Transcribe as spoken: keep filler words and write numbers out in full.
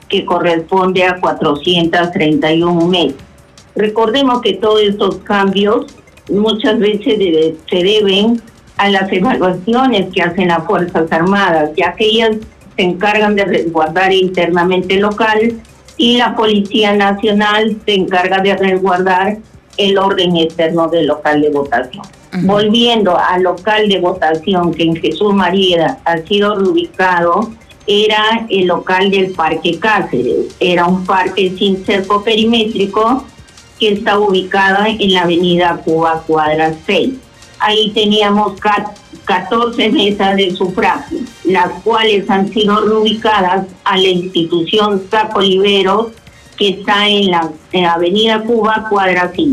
que corresponde a cuatrocientas treinta y uno mesas. Recordemos que todos estos cambios muchas veces de, se deben a las evaluaciones que hacen las Fuerzas Armadas, ya que ellas se encargan de resguardar internamente el local y la Policía Nacional se encarga de resguardar el orden externo del local de votación. Uh-huh. Volviendo al local de votación que en Jesús María ha sido reubicado, era el local del Parque Cáceres. Era un parque sin cerco perimétrico que está ubicado en la avenida Cuba, cuadra seis. Ahí teníamos catorce mesas de sufragio, las cuales han sido reubicadas a la institución Saco Oliveros, que está en la, en la avenida Cuba, cuadra cinco.